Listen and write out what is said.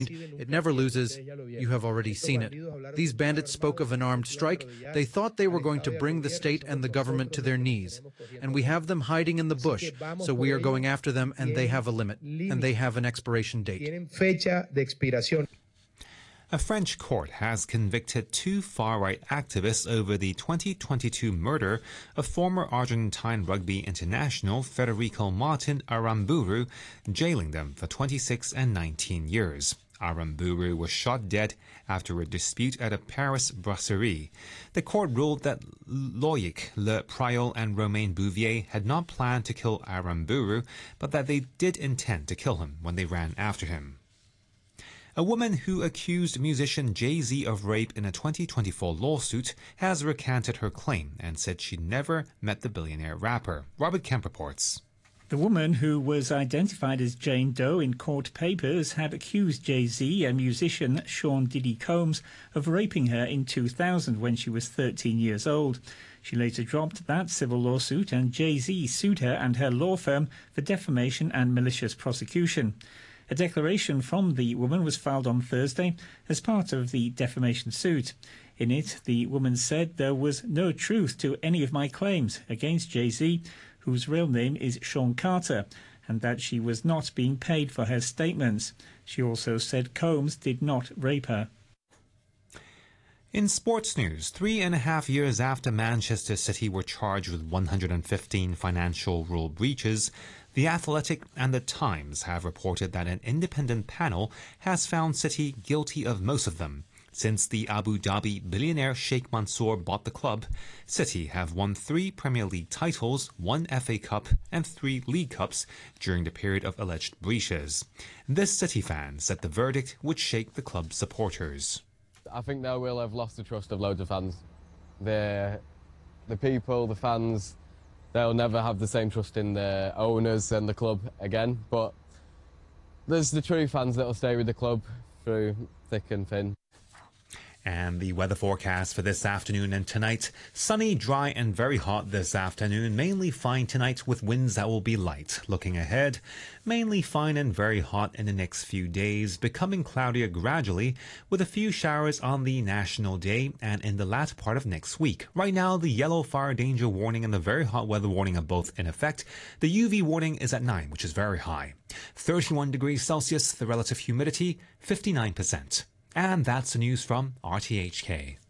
It never loses. You have already seen it. These bandits spoke of an armed strike. They thought they were going to bring the state and the government to their knees. And we have them hiding in the bush, so we are going after them, and they have a limit, and they have an expiration date. A French court has convicted two far-right activists over the 2022 murder of former Argentine rugby international Federico Martin Aramburu, jailing them for 26 and 19 years. Aramburu was shot dead after a dispute at a Paris brasserie. The court ruled that Loic Le Priol and Romain Bouvier had not planned to kill Aramburu, but that they did intend to kill him when they ran after him. A woman who accused musician Jay-Z of rape in a 2024 lawsuit has recanted her claim and said she never met the billionaire rapper. Robert Kemp reports. The woman, who was identified as Jane Doe in court papers, had accused Jay-Z and musician Sean Diddy Combs of raping her in 2000 when she was 13 years old. She later dropped that civil lawsuit, and Jay-Z sued her and her law firm for defamation and malicious prosecution. A declaration from the woman was filed on Thursday as part of the defamation suit. In it, the woman said there was no truth to any of my claims against Jay-Z, whose real name is Sean Carter, and that she was not being paid for her statements. She also said Combs did not rape her. In sports news, 3.5 years after Manchester City were charged with 115 financial rule breaches, The Athletic and The Times have reported that an independent panel has found City guilty of most of them. Since the Abu Dhabi billionaire Sheikh Mansour bought the club, City have won 3 Premier League titles, 1 FA Cup and 3 League Cups during the period of alleged breaches. This City fan said the verdict would shake the club's supporters. I think they will have lost the trust of loads of fans. The people, the fans, they'll never have the same trust in the owners and the club again. But there's the true fans that will stay with the club through thick and thin. And the weather forecast for this afternoon and tonight: sunny, dry and very hot this afternoon, mainly fine tonight with winds that will be light. Looking ahead, mainly fine and very hot in the next few days, becoming cloudier gradually with a few showers on the National Day and in the latter part of next week. Right now, the yellow fire danger warning and the very hot weather warning are both in effect. The UV warning is at 9, which is very high. 31 degrees Celsius, the relative humidity 59%. And that's the news from RTHK.